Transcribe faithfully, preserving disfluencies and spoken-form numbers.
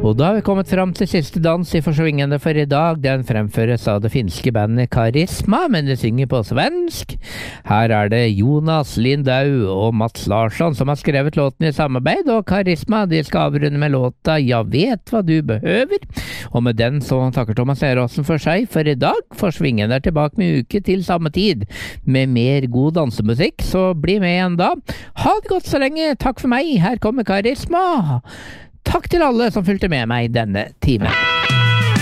Og da har vi kommet fram til siste dans i Forsvingende for i dag. Den fremføres av det finske bandet Karisma, men det synger på svensk. Her er det Jonas Lindau og Mats Larsson som har skrevet låten i samarbeid, og Karisma de skal avrunde med låta «Jeg vet hva du behøver». Og med den så takker Thomas Eråsen for seg for i dag. Forsvingende er tilbake med uke til samme tid med mer god dansemusikk, så bli med igjen da. Ha det godt så lenge. Takk for meg. Her kommer Karisma. Takk til alle som fulgte med meg denne timen.